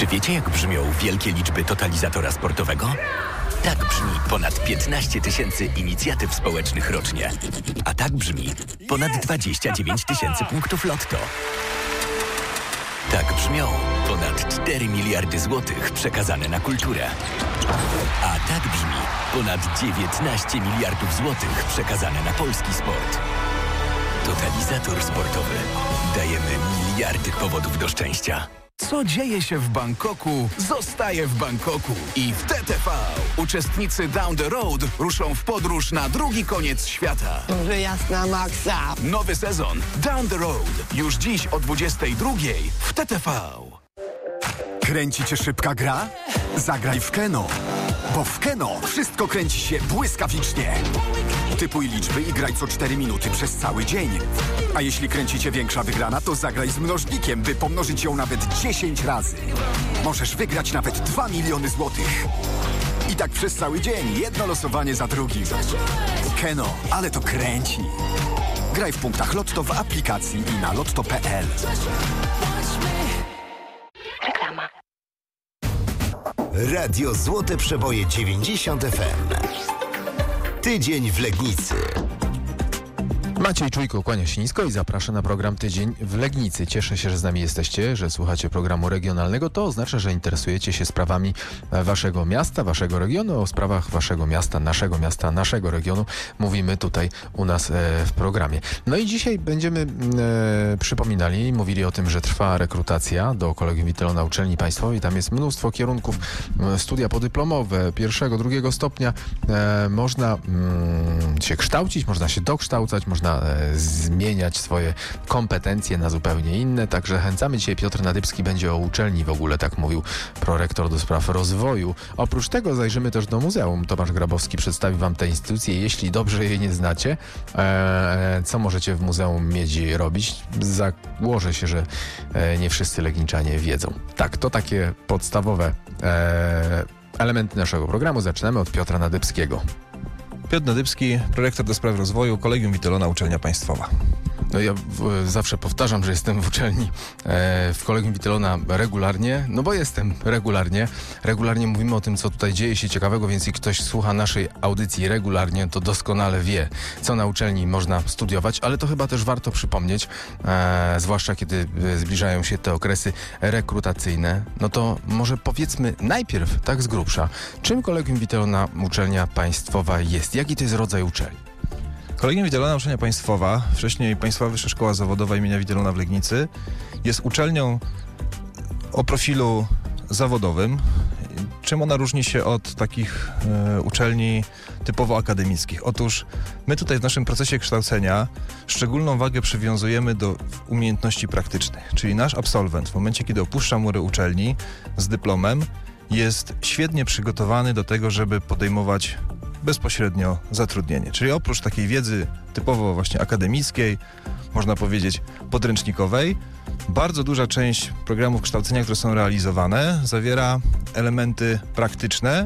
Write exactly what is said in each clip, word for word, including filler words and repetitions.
Czy wiecie, jak brzmią wielkie liczby totalizatora sportowego? Tak brzmi ponad piętnaście tysięcy inicjatyw społecznych rocznie. A tak brzmi ponad dwadzieścia dziewięć tysięcy punktów lotto. Tak brzmią ponad cztery miliardy złotych przekazane na kulturę. A tak brzmi ponad dziewiętnaście miliardów złotych przekazane na polski sport. Totalizator sportowy. Dajemy miliardy powodów do szczęścia. Co dzieje się w Bangkoku, zostaje w Bangkoku. I w T T V uczestnicy Down the Road ruszą w podróż na drugi koniec świata. Wyjazd na maksa. Nowy sezon Down the Road. Już dziś o dwudziestej drugiej w T T V. Kręci cię szybka gra? Zagraj w Keno. Bo w Keno wszystko kręci się błyskawicznie. Typuj liczby i graj co cztery minuty przez cały dzień. A jeśli kręci cię większa wygrana, to zagraj z mnożnikiem, by pomnożyć ją nawet dziesięć razy. Możesz wygrać nawet dwa miliony złotych. I tak przez cały dzień, jedno losowanie za drugim. Keno, ale to kręci. Graj w punktach Lotto w aplikacji i na lotto kropka p l. Reklama. Radio Złote Przeboje dziewięćdziesiąt F M. Tydzień w Legnicy. Maciej Czujko kłania się nisko i zaprasza na program Tydzień w Legnicy. Cieszę się, że z nami jesteście, że słuchacie programu regionalnego. To oznacza, że interesujecie się sprawami waszego miasta, waszego regionu. O sprawach waszego miasta, naszego miasta, naszego regionu mówimy tutaj u nas e, w programie. No i dzisiaj będziemy e, przypominali, mówili o tym, że trwa rekrutacja do Kolegium Wittelona Uczelni Państwowej. Tam jest mnóstwo kierunków, e, studia podyplomowe, pierwszego, drugiego stopnia. E, można mm, się kształcić, można się dokształcać, można zmieniać swoje kompetencje na zupełnie inne. Także zachęcamy dzisiaj. Piotr Nadybski będzie o uczelni w ogóle, tak mówił prorektor do spraw rozwoju. Oprócz tego zajrzymy też do muzeum. Tomasz Grabowski przedstawi wam te instytucje, jeśli dobrze je nie znacie. E, co możecie w Muzeum Miedzi robić? Założę się, że e, nie wszyscy legniczanie wiedzą. Tak, to takie podstawowe e, elementy naszego programu. Zaczynamy od Piotra Nadybskiego. Piotr Nadybski, prorektor do spraw rozwoju, Kolegium Wittelona Uczelnia Państwowa. No ja w, zawsze powtarzam, że jestem w uczelni, e, w Kolegium Wittelona regularnie, no bo jestem regularnie. Regularnie mówimy o tym, co tutaj dzieje się ciekawego, więc jeśli ktoś słucha naszej audycji regularnie, to doskonale wie, co na uczelni można studiować, ale to chyba też warto przypomnieć, e, zwłaszcza kiedy zbliżają się te okresy rekrutacyjne. No to może powiedzmy najpierw, tak z grubsza, czym Kolegium Wittelona Uczelnia Państwowa jest? Jaki to jest rodzaj uczelni? Kolegium Wittelona Uczelnia Państwowa, wcześniej Państwowa Wyższa Szkoła Zawodowa imienia Wittelona w Legnicy, jest uczelnią o profilu zawodowym. Czym ona różni się od takich e, uczelni typowo akademickich? Otóż my tutaj w naszym procesie kształcenia szczególną wagę przywiązujemy do umiejętności praktycznych, czyli nasz absolwent w momencie, kiedy opuszcza mury uczelni z dyplomem, jest świetnie przygotowany do tego, żeby podejmować bezpośrednio zatrudnienie. Czyli oprócz takiej wiedzy typowo właśnie akademickiej, można powiedzieć podręcznikowej, bardzo duża część programów kształcenia, które są realizowane, zawiera elementy praktyczne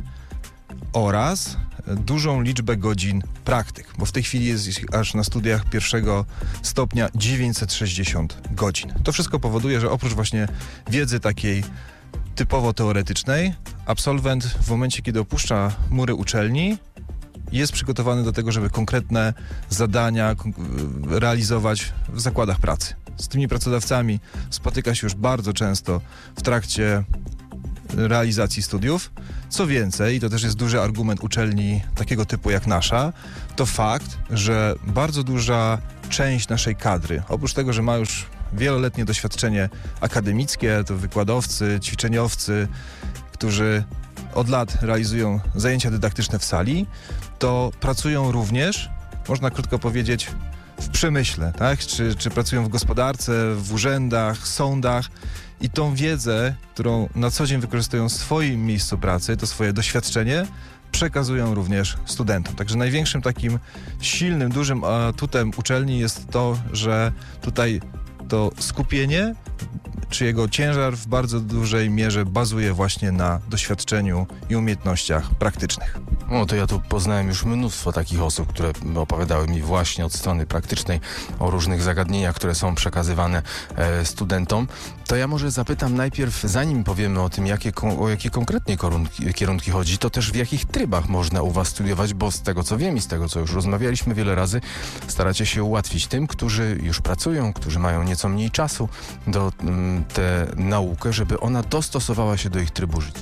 oraz dużą liczbę godzin praktyk, bo w tej chwili jest aż na studiach pierwszego stopnia dziewięćset sześćdziesiąt godzin. To wszystko powoduje, że oprócz właśnie wiedzy takiej typowo teoretycznej, absolwent w momencie, kiedy opuszcza mury uczelni, jest przygotowany do tego, żeby konkretne zadania realizować w zakładach pracy. Z tymi pracodawcami spotyka się już bardzo często w trakcie realizacji studiów. Co więcej, i to też jest duży argument uczelni takiego typu jak nasza, to fakt, że bardzo duża część naszej kadry, oprócz tego, że ma już wieloletnie doświadczenie akademickie, to wykładowcy, ćwiczeniowcy, którzy od lat realizują zajęcia dydaktyczne w sali, to pracują również, można krótko powiedzieć, w przemyśle, tak? Czy, czy pracują w gospodarce, w urzędach, sądach i tą wiedzę, którą na co dzień wykorzystują w swoim miejscu pracy, to swoje doświadczenie, przekazują również studentom. Także największym takim silnym, dużym atutem uczelni jest to, że tutaj to skupienie, czy jego ciężar w bardzo dużej mierze bazuje właśnie na doświadczeniu i umiejętnościach praktycznych. No to ja tu poznałem już mnóstwo takich osób, które opowiadały mi właśnie od strony praktycznej o różnych zagadnieniach, które są przekazywane e, studentom. To ja może zapytam najpierw, zanim powiemy o tym, jakie, o jakie konkretnie kierunki, kierunki chodzi, to też w jakich trybach można u was studiować, bo z tego co wiem i z tego co już rozmawialiśmy wiele razy, staracie się ułatwić tym, którzy już pracują, którzy mają nieco mniej czasu do m, tę naukę, żeby ona dostosowała się do ich trybu życia.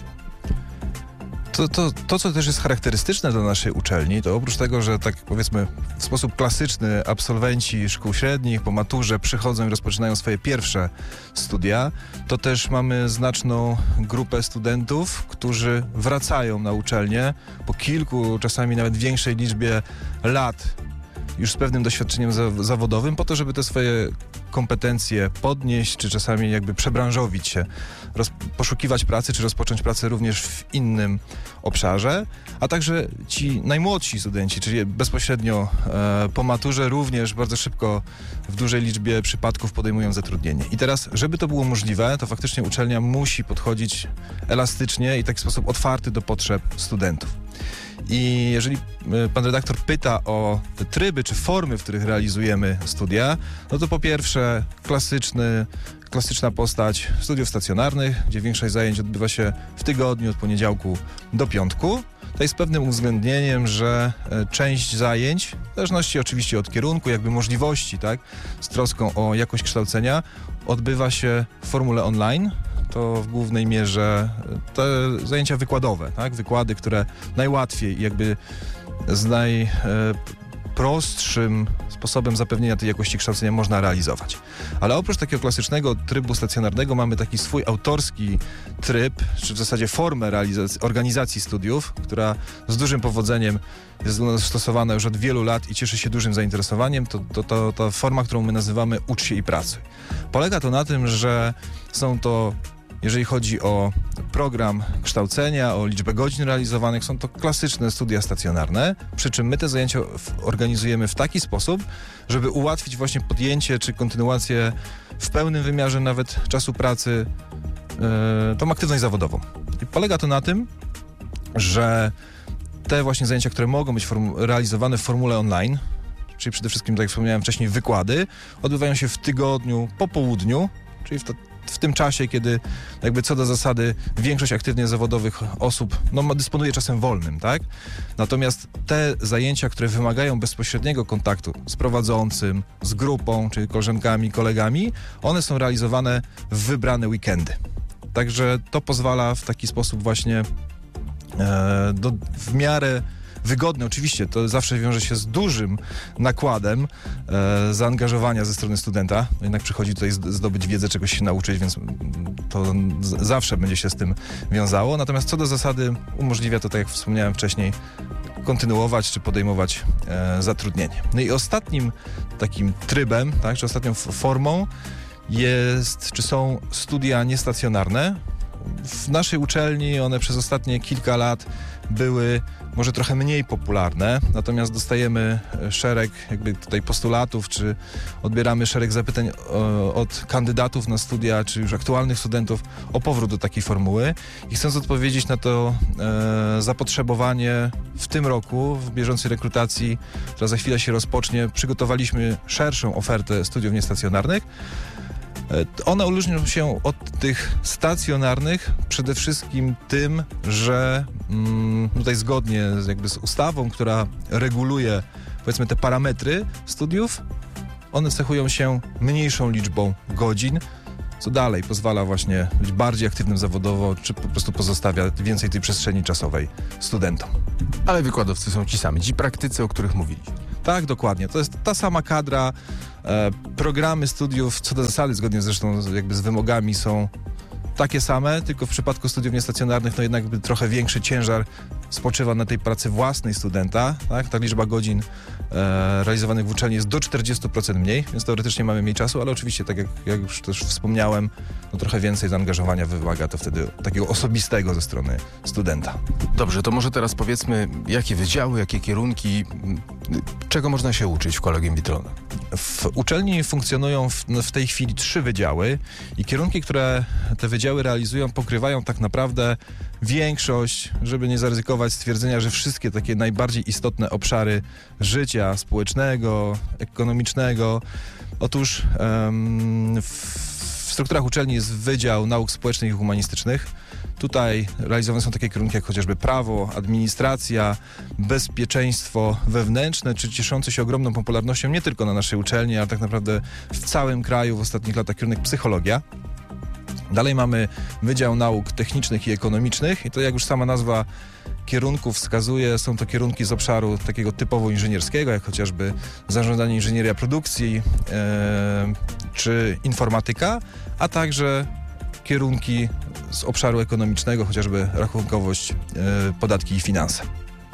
To, to, to, co też jest charakterystyczne dla naszej uczelni, to oprócz tego, że tak powiedzmy w sposób klasyczny absolwenci szkół średnich po maturze przychodzą i rozpoczynają swoje pierwsze studia, to też mamy znaczną grupę studentów, którzy wracają na uczelnię po kilku, czasami nawet większej liczbie lat, już z pewnym doświadczeniem za- zawodowym, po to, żeby te swoje kompetencje podnieść, czy czasami jakby przebranżowić się, roz- poszukiwać pracy, czy rozpocząć pracę również w innym obszarze, a także ci najmłodsi studenci, czyli bezpośrednio e, po maturze również bardzo szybko w dużej liczbie przypadków podejmują zatrudnienie. I teraz, żeby to było możliwe, to faktycznie uczelnia musi podchodzić elastycznie i w taki sposób otwarty do potrzeb studentów. I jeżeli pan redaktor pyta o te tryby czy formy, w których realizujemy studia, no to po pierwsze klasyczny, klasyczna postać studiów stacjonarnych, gdzie większość zajęć odbywa się w tygodniu od poniedziałku do piątku. To jest z pewnym uwzględnieniem, że część zajęć, w zależności oczywiście od kierunku, jakby możliwości, tak, z troską o jakość kształcenia, odbywa się w formule online. To w głównej mierze te zajęcia wykładowe, tak? Wykłady, które najłatwiej jakby z najprostszym sposobem zapewnienia tej jakości kształcenia można realizować. Ale oprócz takiego klasycznego trybu stacjonarnego mamy taki swój autorski tryb, czy w zasadzie formę realizacji, organizacji studiów, która z dużym powodzeniem jest u nas stosowana już od wielu lat i cieszy się dużym zainteresowaniem. To, to, to, to forma, którą my nazywamy Ucz się i pracuj. Polega to na tym, że są to, jeżeli chodzi o program kształcenia, o liczbę godzin realizowanych, są to klasyczne studia stacjonarne, przy czym my te zajęcia organizujemy w taki sposób, żeby ułatwić właśnie podjęcie czy kontynuację w pełnym wymiarze nawet czasu pracy, yy, tą aktywność zawodową. I polega to na tym, że te właśnie zajęcia, które mogą być form- realizowane w formule online, czyli przede wszystkim, tak jak wspomniałem wcześniej, wykłady, odbywają się w tygodniu po południu, czyli w to w tym czasie, kiedy jakby co do zasady większość aktywnie zawodowych osób no, dysponuje czasem wolnym, tak? Natomiast te zajęcia, które wymagają bezpośredniego kontaktu z prowadzącym, z grupą, czyli koleżankami, kolegami, one są realizowane w wybrane weekendy. Także to pozwala w taki sposób właśnie e, do, w miarę wygodne, oczywiście, to zawsze wiąże się z dużym nakładem e, zaangażowania ze strony studenta. Jednak przychodzi tutaj zdobyć wiedzę, czegoś się nauczyć, więc to z- zawsze będzie się z tym wiązało. Natomiast co do zasady umożliwia to, tak jak wspomniałem wcześniej, kontynuować czy podejmować e, zatrudnienie. No i ostatnim takim trybem, tak, czy ostatnią f- formą jest, czy są studia niestacjonarne. W naszej uczelni one przez ostatnie kilka lat były może trochę mniej popularne, natomiast dostajemy szereg jakby tutaj postulatów, czy odbieramy szereg zapytań o, od kandydatów na studia, czy już aktualnych studentów o powrót do takiej formuły. I chcąc odpowiedzieć na to e, zapotrzebowanie w tym roku, w bieżącej rekrutacji, która za chwilę się rozpocznie, przygotowaliśmy szerszą ofertę studiów niestacjonarnych. One różnią się od tych stacjonarnych przede wszystkim tym, że mm, tutaj zgodnie z, jakby z ustawą, która reguluje powiedzmy te parametry studiów, one cechują się mniejszą liczbą godzin, co dalej pozwala właśnie być bardziej aktywnym zawodowo, czy po prostu pozostawia więcej tej przestrzeni czasowej studentom. Ale wykładowcy są ci sami, ci praktycy, o których mówiliśmy. Tak, dokładnie. To jest ta sama kadra. E, programy studiów, co do zasady, zgodnie zresztą jakby z wymogami, są takie same, tylko w przypadku studiów niestacjonarnych no jednak trochę większy ciężar spoczywa na tej pracy własnej studenta. Tak? Ta liczba godzin e, realizowanych w uczelni jest do czterdzieści procent mniej, więc teoretycznie mamy mniej czasu, ale oczywiście, tak jak, jak już też wspomniałem, no trochę więcej zaangażowania wymaga to wtedy takiego osobistego ze strony studenta. Dobrze, to może teraz powiedzmy, jakie wydziały, jakie kierunki Czego można się uczyć w Kolegium Witrona? W uczelni funkcjonują w, w tej chwili trzy wydziały i kierunki, które te wydziały realizują, pokrywają tak naprawdę większość, żeby nie zaryzykować stwierdzenia, że wszystkie takie najbardziej istotne obszary życia społecznego, ekonomicznego. Otóż um, w, w strukturach uczelni jest Wydział Nauk Społecznych i Humanistycznych. Tutaj realizowane są takie kierunki jak chociażby prawo, administracja, bezpieczeństwo wewnętrzne, czy cieszący się ogromną popularnością nie tylko na naszej uczelni, ale tak naprawdę w całym kraju w ostatnich latach kierunek psychologia. Dalej mamy Wydział Nauk Technicznych i Ekonomicznych i to, jak już sama nazwa kierunków wskazuje, są to kierunki z obszaru takiego typowo inżynierskiego, jak chociażby zarządzanie inżynieria produkcji e, czy informatyka, a także kierunki z obszaru ekonomicznego, chociażby rachunkowość, e, podatki i finanse.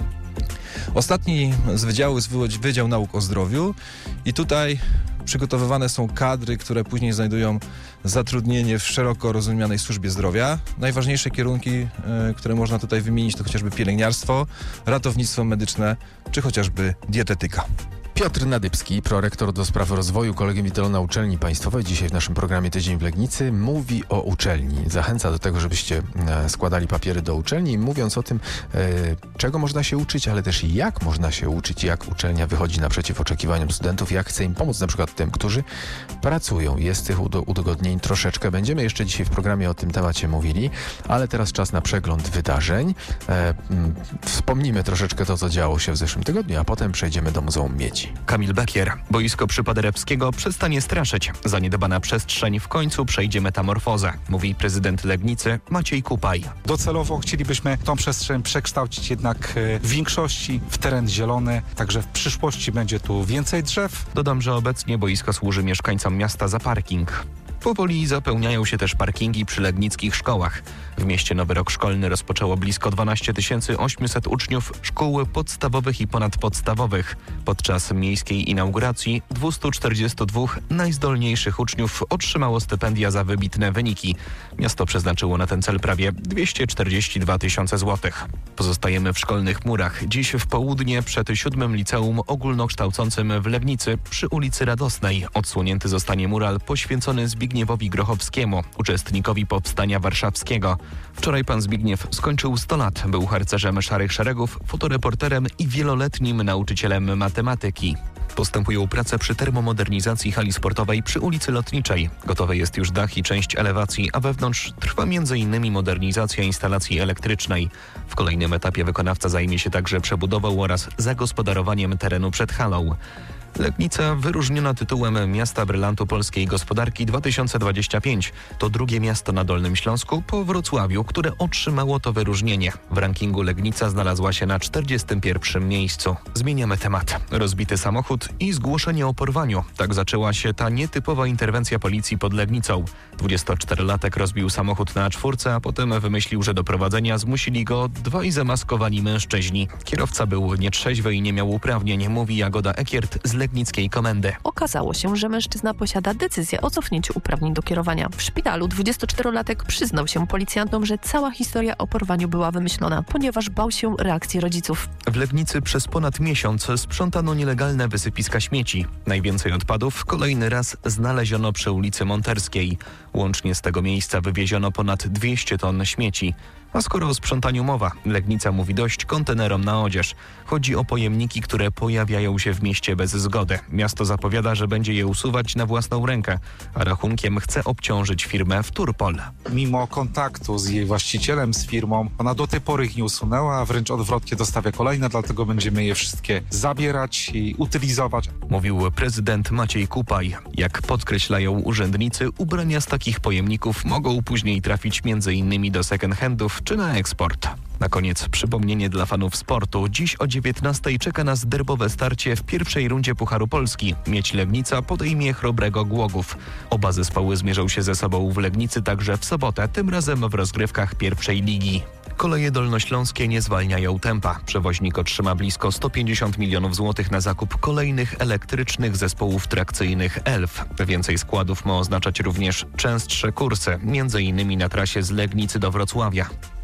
Ostatni z wydziałów jest Wydział Nauk o Zdrowiu i tutaj przygotowywane są kadry, które później znajdują zatrudnienie w szeroko rozumianej służbie zdrowia. Najważniejsze kierunki, y, które można tutaj wymienić, to chociażby pielęgniarstwo, ratownictwo medyczne, czy chociażby dietetyka. Piotr Nadybski, prorektor do spraw rozwoju Kolegium Witrona Uczelni Państwowej, dzisiaj w naszym programie Tydzień w Legnicy, mówi o uczelni. Zachęca do tego, żebyście e, składali papiery do uczelni, mówiąc o tym, e, czego można się uczyć, ale też jak można się uczyć, jak uczelnia wychodzi naprzeciw oczekiwaniom studentów, jak chce im pomóc, na przykład tym, którzy pracują. Jest tych udogodnień troszeczkę. Będziemy jeszcze dzisiaj w programie o tym temacie mówili, ale teraz czas na przegląd wydarzeń. E, m, wspomnimy troszeczkę to, co działo się w zeszłym tygodniu, a potem przejdziemy do Muzeum Miedzi. Kamil Bekier. Boisko przy Paderewskiego przestanie straszyć. Zaniedbana przestrzeń w końcu przejdzie metamorfozę, mówi prezydent Legnicy Maciej Kupaj. Docelowo chcielibyśmy tą przestrzeń przekształcić jednak w większości w teren zielony, także w przyszłości będzie tu więcej drzew. Dodam, że obecnie boisko służy mieszkańcom miasta za parking. Powoli zapełniają się też parkingi przy legnickich szkołach. W mieście nowy rok szkolny rozpoczęło blisko dwanaście tysięcy osiemset uczniów szkół podstawowych i ponadpodstawowych. Podczas miejskiej inauguracji dwieście czterdzieści dwa najzdolniejszych uczniów otrzymało stypendia za wybitne wyniki. Miasto przeznaczyło na ten cel prawie dwieście czterdzieści dwa tysiące złotych. Pozostajemy w szkolnych murach. Dziś w południe przed siódmym liceum ogólnokształcącym w Legnicy przy ulicy Radosnej odsłonięty zostanie mural poświęcony Zbigniewowi Grochowskiemu, uczestnikowi Powstania Warszawskiego. Wczoraj pan Zbigniew skończył sto lat. Był harcerzem Szarych Szeregów, fotoreporterem i wieloletnim nauczycielem matematyki. Postępują prace przy termomodernizacji hali sportowej przy ulicy Lotniczej. Gotowy jest już dach i część elewacji, a wewnątrz trwa między innymi modernizacja instalacji elektrycznej. W kolejnym etapie wykonawca zajmie się także przebudową oraz zagospodarowaniem terenu przed halą. Legnica wyróżniona tytułem Miasta Brylantu Polskiej Gospodarki dwa tysiące dwudziesty piąty. To drugie miasto na Dolnym Śląsku po Wrocławiu, które otrzymało to wyróżnienie. W rankingu Legnica znalazła się na czterdziestym pierwszym miejscu. Zmieniamy temat. Rozbity samochód i zgłoszenie o porwaniu. Tak zaczęła się ta nietypowa interwencja policji pod Legnicą. dwudziestoczterolatek rozbił samochód na A cztery, a potem wymyślił, że do prowadzenia zmusili go dwaj zamaskowani mężczyźni. Kierowca był nietrzeźwy i nie miał uprawnień, mówi Jagoda Ekiert z Legnickiej Komendy. Okazało się, że mężczyzna posiada decyzję o cofnięciu uprawnień do kierowania. W szpitalu dwudziestoczterolatek przyznał się policjantom, że cała historia o porwaniu była wymyślona, ponieważ bał się reakcji rodziców. W Legnicy przez ponad miesiąc sprzątano nielegalne wysypiska śmieci. Najwięcej odpadów kolejny raz znaleziono przy ulicy Monterskiej. Łącznie z tego miejsca wywieziono ponad dwieście ton śmieci. A skoro o sprzątaniu mowa, Legnica mówi dość kontenerom na odzież. Chodzi o pojemniki, które pojawiają się w mieście bez zgody. Miasto zapowiada, że będzie je usuwać na własną rękę, a rachunkiem chce obciążyć firmę Wturpol. Mimo kontaktu z jej właścicielem, z firmą, ona do tej pory ich nie usunęła, a wręcz odwrotnie dostawia kolejne, dlatego będziemy je wszystkie zabierać i utylizować. Mówił prezydent Maciej Kupaj. Jak podkreślają urzędnicy, ubrania z takich pojemników mogą później trafić między innymi do second-handów czy na eksport. Na koniec przypomnienie dla fanów sportu. Dziś o dziewiętnastej czeka nas derbowe starcie w pierwszej rundzie Pucharu Polski. Miedź Legnica podejmie Chrobrego Głogów. Oba zespoły zmierzą się ze sobą w Legnicy także w sobotę, tym razem w rozgrywkach pierwszej ligi. Koleje dolnośląskie nie zwalniają tempa. Przewoźnik otrzyma blisko sto pięćdziesiąt milionów złotych na zakup kolejnych elektrycznych zespołów trakcyjnych Elf. Więcej składów ma oznaczać również częstsze kursy, między innymi na trasie z Legnicy do Wrocławia.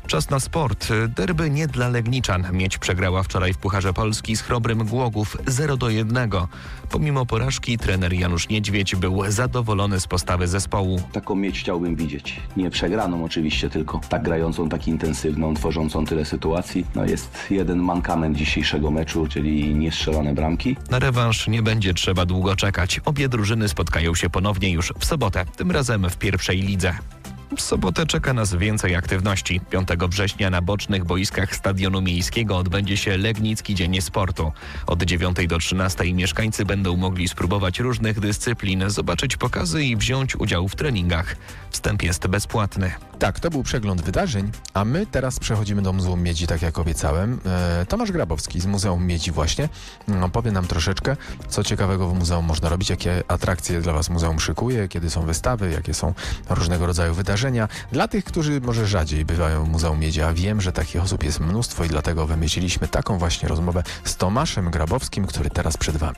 Czas na sport. Derby nie dla Legniczan. Miedź przegrała wczoraj w Pucharze Polski z Chrobrym Głogów zero do jednego. Pomimo porażki trener Janusz Niedźwiedź był zadowolony z postawy zespołu. Taką Miedź chciałbym widzieć. Nie przegraną oczywiście, tylko tak grającą, tak intensywną, tworzącą tyle sytuacji. No jest jeden mankament dzisiejszego meczu, czyli niestrzelone bramki. Na rewanż nie będzie trzeba długo czekać. Obie drużyny spotkają się ponownie już w sobotę, tym razem w pierwszej lidze. W sobotę czeka nas więcej aktywności. piątego września na bocznych boiskach Stadionu Miejskiego odbędzie się Legnicki Dzień Sportu. Od dziewiątej do trzynastej mieszkańcy będą mogli spróbować różnych dyscyplin, zobaczyć pokazy i wziąć udział w treningach. Wstęp jest bezpłatny. Tak, to był przegląd wydarzeń, a my teraz przechodzimy do Muzeum Miedzi, tak jak obiecałem. E, Tomasz Grabowski z Muzeum Miedzi właśnie no, powie nam troszeczkę, co ciekawego w muzeum można robić, jakie atrakcje dla Was muzeum szykuje, kiedy są wystawy, jakie są różnego rodzaju wydarzenia. Dla tych, którzy może rzadziej bywają w Muzeum Miedzi, a wiem, że takich osób jest mnóstwo i dlatego wymyśliliśmy taką właśnie rozmowę z Tomaszem Grabowskim, który teraz przed Wami.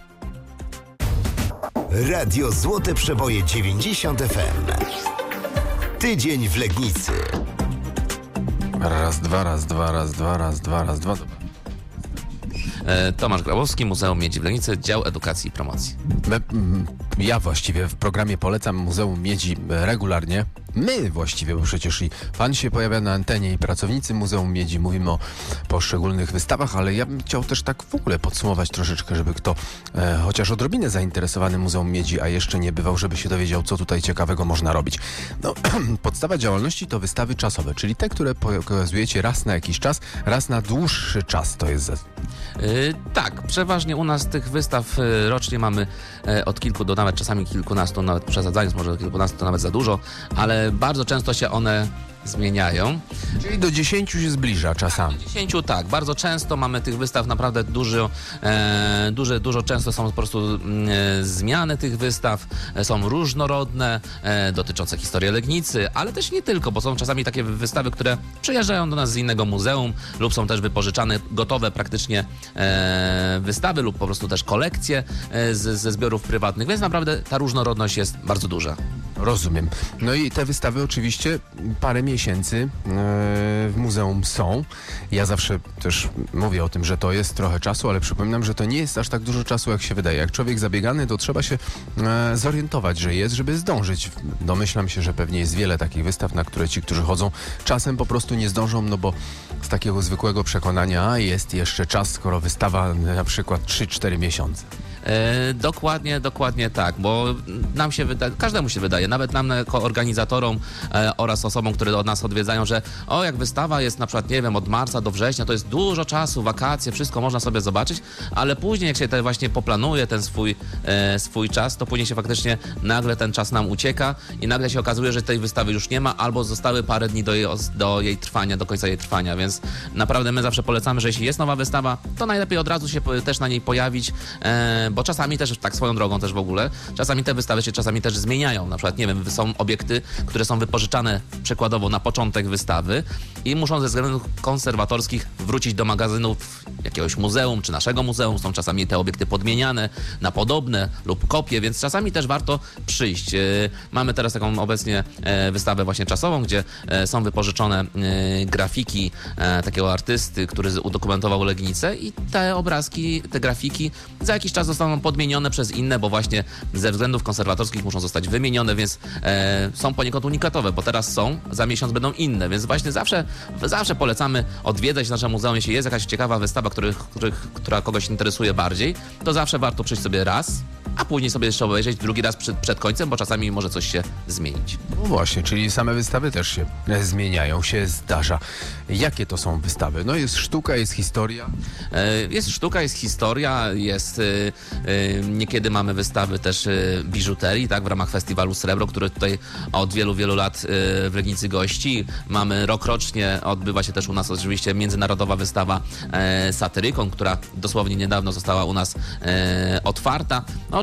Radio Złote Przeboje dziewięćdziesiąt F M. Tydzień w Legnicy. Raz, dwa, raz, dwa, raz, dwa, raz, dwa, raz, dwa. E, Tomasz Grabowski, Muzeum Miedzi w Legnicy, Dział Edukacji i Promocji. Ja właściwie w programie polecam Muzeum Miedzi regularnie. My właściwie, bo przecież i pan się pojawia na antenie i pracownicy Muzeum Miedzi. Mówimy o poszczególnych wystawach, ale ja bym chciał też tak w ogóle podsumować troszeczkę, żeby kto e, chociaż odrobinę zainteresowany Muzeum Miedzi, a jeszcze nie bywał, żeby się dowiedział, co tutaj ciekawego można robić. No, podstawa działalności to wystawy czasowe, czyli te, które pokazujecie raz na jakiś czas, raz na dłuższy czas. To jest... Za... Yy, tak, przeważnie u nas tych wystaw y, rocznie mamy y, od kilku do nawet czasami kilkunastu, nawet przesadzając może do kilkunastu to nawet za dużo, ale bardzo często się one zmieniają. Czyli do dziesięciu się zbliża czasami. Tak, do dziesięciu tak. Bardzo często mamy tych wystaw naprawdę dużo, e, duże, dużo często są po prostu e, zmiany tych wystaw, e, są różnorodne, e, dotyczące historii Legnicy, ale też nie tylko, bo są czasami takie wystawy, które przyjeżdżają do nas z innego muzeum lub są też wypożyczane gotowe praktycznie e, wystawy lub po prostu też kolekcje e, z, ze zbiorów prywatnych, więc naprawdę ta różnorodność jest bardzo duża. Rozumiem. No i te wystawy oczywiście parę miesięcy w muzeum są. Ja zawsze też mówię o tym, że to jest trochę czasu, ale przypominam, że to nie jest aż tak dużo czasu, jak się wydaje. Jak człowiek zabiegany, to trzeba się zorientować, że jest, żeby zdążyć. Domyślam się, że pewnie jest wiele takich wystaw, na które ci, którzy chodzą, czasem po prostu nie zdążą, no bo z takiego zwykłego przekonania, a jest jeszcze czas, skoro wystawa na przykład trzy cztery miesiące. E, dokładnie, dokładnie tak, bo nam się wydaje, każdemu się wydaje, nawet nam jako organizatorom e, oraz osobom, które od nas odwiedzają, że o, jak wystawa jest na przykład, nie wiem, od marca do września, to jest dużo czasu, wakacje, wszystko można sobie zobaczyć, ale później jak się te właśnie poplanuje ten swój, e, swój czas, to później się faktycznie nagle ten czas nam ucieka i nagle się okazuje, że tej wystawy już nie ma, albo zostały parę dni do jej, do jej trwania, do końca jej trwania, więc naprawdę my zawsze polecamy, że jeśli jest nowa wystawa, to najlepiej od razu się też na niej pojawić, e, bo czasami też, tak swoją drogą też w ogóle, czasami te wystawy się czasami też zmieniają. Na przykład, nie wiem, są obiekty, które są wypożyczane przykładowo na początek wystawy i muszą ze względów konserwatorskich wrócić do magazynów jakiegoś muzeum czy naszego muzeum. Są czasami te obiekty podmieniane na podobne lub kopie, więc czasami też warto przyjść. Mamy teraz taką obecnie wystawę właśnie czasową, gdzie są wypożyczone grafiki takiego artysty, który udokumentował Legnicę i te obrazki, te grafiki za jakiś czas zostaną podmienione przez inne, bo właśnie ze względów konserwatorskich muszą zostać wymienione, więc e, są poniekąd unikatowe, bo teraz są, za miesiąc będą inne, więc właśnie zawsze, zawsze polecamy odwiedzać nasze muzeum, jeśli jest jakaś ciekawa wystawa, których, których, która kogoś interesuje bardziej, to zawsze warto przyjść sobie raz, a później sobie jeszcze obejrzeć drugi raz przed, przed końcem, bo czasami może coś się zmienić. No właśnie, czyli same wystawy też się zmieniają, się zdarza. Jakie to są wystawy? No jest sztuka, jest historia. E, jest sztuka, jest historia, jest e, e, niekiedy mamy wystawy też e, biżuterii, tak, w ramach festiwalu Srebro, który tutaj od wielu, wielu lat e, w Legnicy gości. Mamy rokrocznie, odbywa się też u nas oczywiście międzynarodowa wystawa e, Satyrykon, która dosłownie niedawno została u nas e, otwarta. No,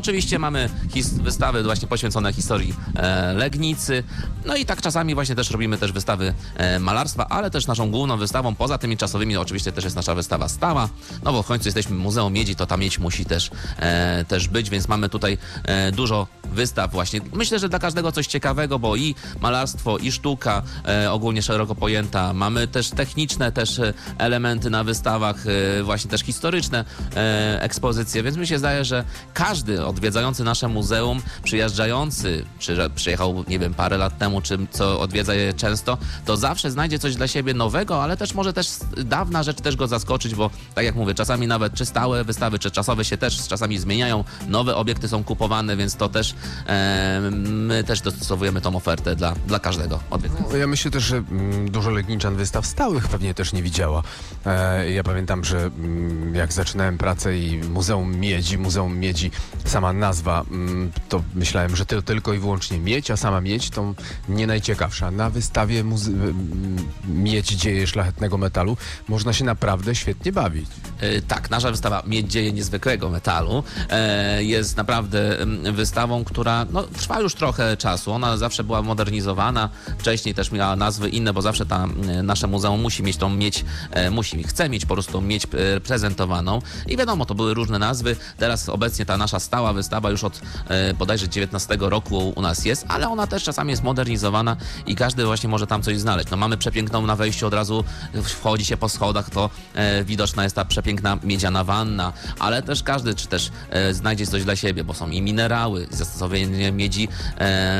Oczywiście mamy his- wystawy właśnie poświęcone historii e, Legnicy, no i tak czasami właśnie też robimy też wystawy e, malarstwa, ale też naszą główną wystawą, poza tymi czasowymi, oczywiście też jest nasza wystawa stała, no bo w końcu jesteśmy Muzeum Miedzi, to ta miedź musi też, e, też być, więc mamy tutaj e, dużo wystaw właśnie. Myślę, że dla każdego coś ciekawego, bo i malarstwo, i sztuka e, ogólnie szeroko pojęta. Mamy też techniczne też e, elementy na wystawach, e, właśnie też historyczne e, ekspozycje, więc mi się zdaje, że każdy odwiedzający nasze muzeum, przyjeżdżający, czy że przyjechał, nie wiem, parę lat temu, czy co odwiedza je często, to zawsze znajdzie coś dla siebie nowego, ale też może też dawna rzecz też go zaskoczyć, bo tak jak mówię, czasami nawet czy stałe wystawy, czy czasowe się też czasami zmieniają, nowe obiekty są kupowane, więc to też e, my też dostosowujemy tą ofertę dla, dla każdego odwiedzającego. Ja myślę też, że mm, dużo legniczan wystaw stałych pewnie też nie widziała. E, ja pamiętam, że mm, jak zaczynałem pracę i Muzeum Miedzi, Muzeum Miedzi, sama nazwa, mm, to myślałem, że to tylko i wyłącznie miedź, a sama miedź to nie najciekawsza. Na wystawie muze- Miedź dzieje szlachetnego metalu można się naprawdę świetnie bawić. E, tak, nasza wystawa Miedź dzieje niezwykłego metalu e, jest naprawdę m, wystawą, która no, trwa już trochę czasu. Ona zawsze była modernizowana. Wcześniej też miała nazwy inne, bo zawsze ta, e, nasze muzeum musi mieć tą miedź, e, musi, chce mieć po prostu miedź e, prezentowaną. I wiadomo, to były różne nazwy. Teraz obecnie ta nasza stała wystawa już od e, bodajże dziewiętnastego roku u nas jest, ale ona też czasami jest modernizowana i każdy właśnie może tam coś znaleźć. No mamy przepiękną na wejściu, od razu wchodzi się po schodach, to e, widoczna jest ta przepiękna miedziana wanna, ale też każdy czy też e, znajdzie coś dla siebie, bo są i minerały, zastosowanie miedzi e, e,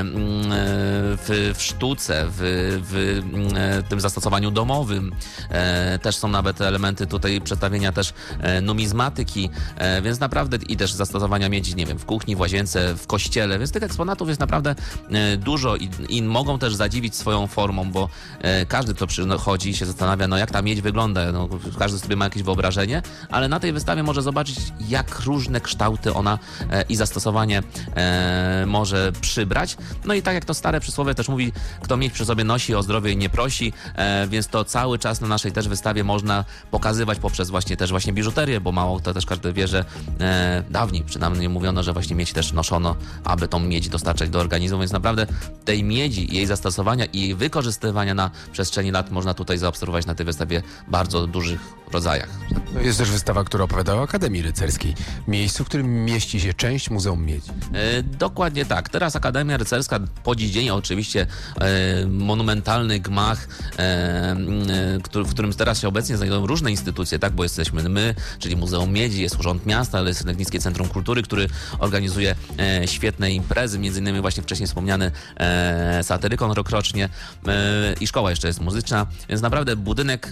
w, w sztuce, w, w e, tym zastosowaniu domowym. E, też są nawet elementy tutaj przedstawienia też e, numizmatyki, e, więc naprawdę i też zastosowania miedzi, nie wiem, w kuchni, w łazience, w kościele, więc tych eksponatów jest naprawdę e, dużo i, i mogą też zadziwić swoją formą, bo e, każdy, kto przychodzi się zastanawia, no jak ta miedź wygląda, no, każdy sobie ma jakieś wyobrażenie, ale na tej wystawie może zobaczyć, jak różne kształty ona e, i zastosowanie e, może przybrać. No i tak jak to stare przysłowie też mówi, kto miedź przy sobie nosi, o zdrowie nie prosi, e, więc to cały czas na naszej też wystawie można pokazywać poprzez właśnie też właśnie biżuterię, bo mało to też każdy wie, że e, dawniej przynajmniej mówiono, że właśnie miedź też noszono, aby tą miedź dostarczać do organizmu, więc naprawdę tej miedzi, jej zastosowania i jej wykorzystywania na przestrzeni lat można tutaj zaobserwować na tej wystawie bardzo dużych rodzajach. No jest też wystawa, która opowiada o Akademii Rycerskiej, miejscu, w którym mieści się część Muzeum Miedzi. E, dokładnie tak. Teraz Akademia Rycerska po dziś dzień oczywiście e, monumentalny gmach, e, e, który, w którym teraz się obecnie znajdują różne instytucje, tak, bo jesteśmy my, czyli Muzeum Miedzi, jest Urząd Miasta, ale jest Legnickie Centrum Kultury, który organizuje e, świetne imprezy, między innymi właśnie wcześniej wspomniany e, Satyrykon rokrocznie e, i szkoła jeszcze jest muzyczna, więc naprawdę budynek